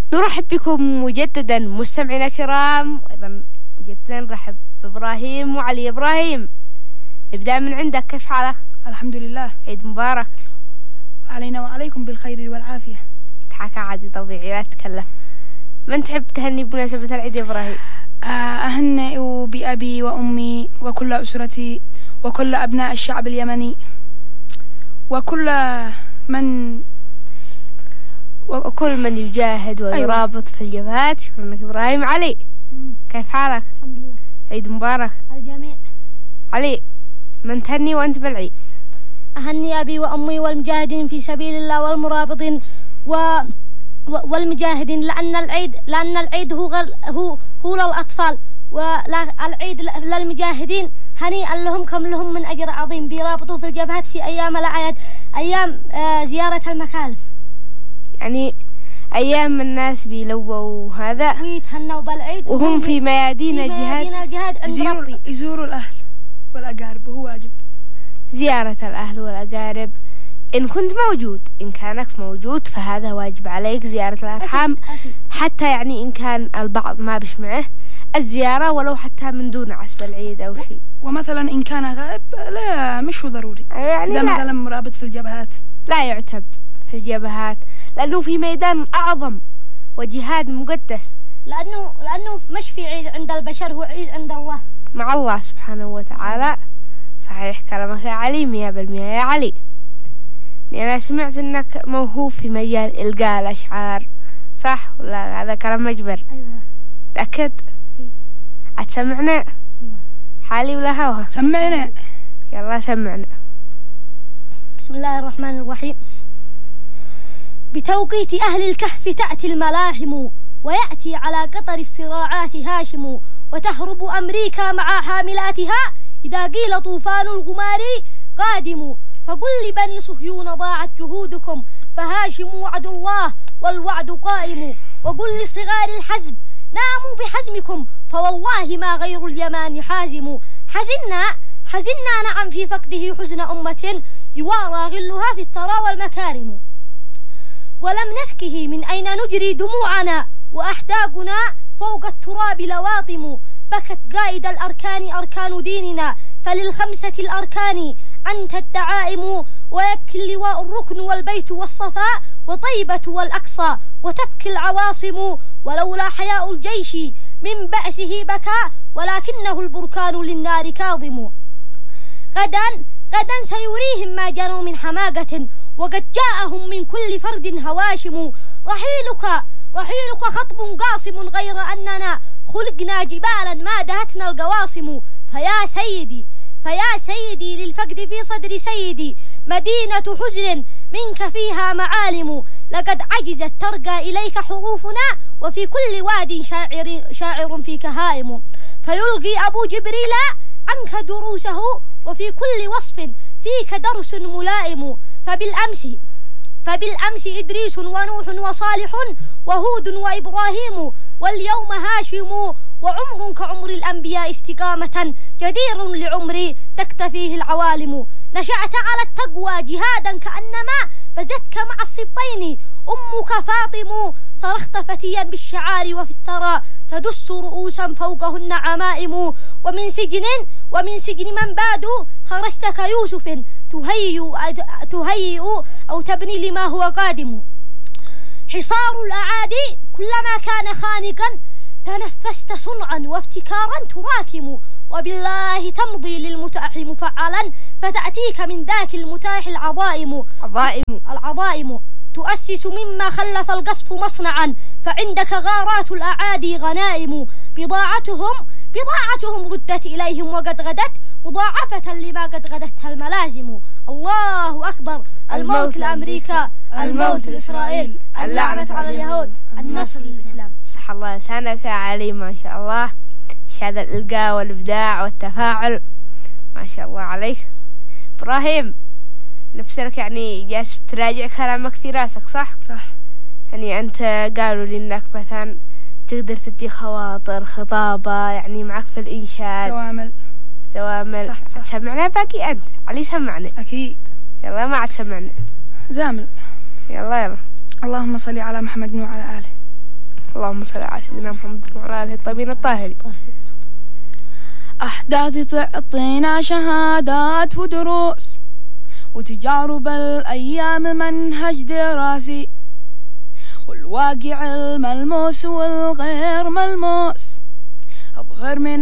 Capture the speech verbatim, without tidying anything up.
نرحب بكم مجددا مستمعينا الكرام، وأيضا مجددا نرحب بإبراهيم وعلي. إبراهيم، نبدأ من عندك، كيف حالك؟ الحمد لله. عيد مبارك علينا وعليكم بالخير والعافية. تحكى عادي طبيعي، لا تتكلم. من تحب تهني بمناسبة العيد يا إبراهيم؟ أهنئ بأبي وأمي وكل أسرتي وكل أبناء الشعب اليمني وكل من وكل من يجاهد ويرابط أيوة. في الجبهات. شكرا لك إبراهيم. علي، كيف حالك؟ الحمد لله. عيد مبارك الجميع. علي، من تهني وأنت بالعيد؟ أهني أبي وأمي والمجاهدين في سبيل الله والمرابطين و... والمجاهدين، لأن العيد لأن العيد هو غل... هو هو للأطفال، والعيد للمجاهدين هنيئا لهم، كم لهم من أجر عظيم بيرابطوا في الجبهات في أيام الأعياد، أيام آه زيارة المكالف، يعني أيام الناس بيلووا هذا ويتهنوا بالعيد وهم في ميادين الجهاد. في ميادين الجهاد عند يزوروا, ربي. يزوروا الأهل والأقارب، وهو واجب زيارة الأهل والأقارب إن كنت موجود. إن كانك موجود فهذا واجب عليك زيارة الأرحام، حتى يعني إن كان البعض ما بيسمعه الزيارة ولو حتى من دون عصب العيد أو شيء. ومثلا إن كان غائب لا مش هو ضروري، يعني إذا مثلا مرابط في الجبهات لا يعتب في الجبهات، لأنه في ميدان أعظم وجهاد مقدس، لأنه لأنه مش في عيد عند البشر، هو عيد عند الله مع الله سبحانه وتعالى. صحيح كلامك يا علي مية بالمية يا علي. أنا سمعت أنك موهوب في مجال إلقاء الأشعار، صح ولا هذا كلام مجبر؟ أيوة. تأكد؟ أيوة. هتسمعنا؟ أيوة. حالي ولا هوا؟ سمعنا. يلا سمعنا. بسم الله الرحمن الرحيم. بتوقيت أهل الكهف تأتي الملاحم، ويأتي على قطر الصراعات هاشم، وتهرب أمريكا مع حاملاتها إذا قيل طوفان الغمار قادم، فقل لبني صهيون ضاعت جهودكم، فهاشم وعد الله والوعد قائم، وقل لصغار الحزب ناموا بحزمكم، فوالله ما غير اليمان حازم. حزنا حزنا نعم في فقده حزن أمة يوارى غلها في الثرى والمكارم، ولم نفكه من أين نجري دموعنا، وأحداقنا فوق التراب لواطم، بكت قائد الأركان أركان ديننا، فللخمسة الأركان أنت الدعائم، ويبكي اللواء الركن والبيت والصفاء وطيبة والأقصى، وتبكي العواصم، ولولا حياء الجيش من بأسه بكى، ولكنه البركان للنار كاظم. غدا غدا سيريهم ما جنوا من حماقة، وقد جاءهم من كل فرد هواشم، رحيلك رحيلك خطب قاصم، غير أننا خلقنا جبالا ما دهتنا القواصم، فيا سيدي فيا سيدي للفقد في صدر سيدي مدينة حزن منك فيها معالم، لقد عجزت ترقى إليك حروفنا، وفي كل واد شاعر, شاعر فيك هائم، فيلقي أبو جبريل عنك دروسه، وفي كل وصف فيك درس ملائم، فبالأمس فبالأمس إدريس ونوح وصالح وهود وإبراهيم، واليوم هاشم، وعمر كعمر الأنبياء استقامة، جدير لعمري تكتفيه العوالم، نشأت على التقوى جهادا كأنما بزتك مع السبطين أمك فاطم، صرخت فتيا بالشعار وفي الثرى تدس رؤوسا فوقهن عمائم، ومن سجن ومن سجن من بادوا خرجت كيوسف تهيئ تهيئ أو تبني لما هو قادم، حصار الأعادي كلما كان خانقا تنفست صنعا وابتكارا تراكم، وبالله تمضي للمتاح مفعلا، فتأتيك من ذاك المتاح العظائم عظائم العظائم تؤسس مما خلف القصف مصنعا، فعندك غارات الأعادي غنائم، بضاعتهم بضاعتهم ردت إليهم وقد غدت مضاعفة لما قد غدتها الملازم. الله أكبر. الموت لأمريكا، الموت لإسرائيل، اللعنة على اليهود، النصر للإسلام. صح الله لسانك يا علي، ما شاء الله، هذا الإلقاء والإبداع والتفاعل، ما شاء الله عليك. إبراهيم، نفسك يعني جالس تراجع كلامك في راسك، صح؟ صح. يعني أنت قالوا لي إنك مثلا تقدر تدي خواطر خطابة يعني معك في الإنشاد زوامل زوامل صح صح. تسمعنا باقي أنت علي، سمعني أكيد. يلا ما عاد سمعنا زامل. يلا يلا. اللهم صل على محمد وعلى آله. اللهم صل على سيدنا محمد وعلى آله الطيبين الطاهرين. أحداث تعطينا شهادات ودروس وتجارب الأيام منهج دراسي، والواقع الملموس والغير ملموس أظهر من